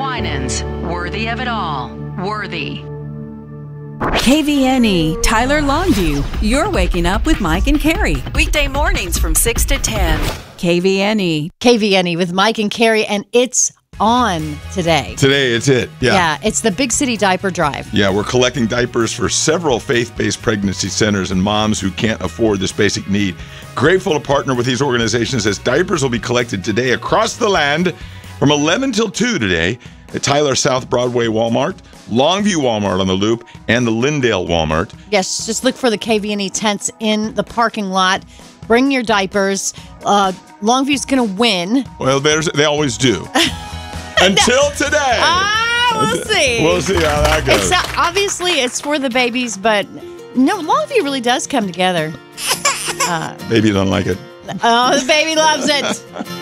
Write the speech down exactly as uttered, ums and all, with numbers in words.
Winans. Worthy of it all. Worthy. K V N E, Tyler Longview. You're waking up with Mike and Carrie. Weekday mornings from six to ten. K V N E. K V N E with Mike and Carrie, and it's on today. Today, it's it. Yeah. Yeah, it's the Big City Diaper Drive. Yeah, we're collecting diapers for several faith-based pregnancy centers and moms who can't afford this basic need. Grateful to partner with these organizations as diapers will be collected today across the land from eleven till two today at Tyler South Broadway Walmart, Longview Walmart on the Loop, and the Lindale Walmart. Yes, just look for the K V N E tents in the parking lot. Bring your diapers. Uh, Longview's going to win. Well, there's, they always do. Until today. Ah, we'll see. We'll see how that goes. It's, uh, obviously, it's for the babies, but no, Longview really does come together. Uh, Baby don't like it. Oh, the baby loves it.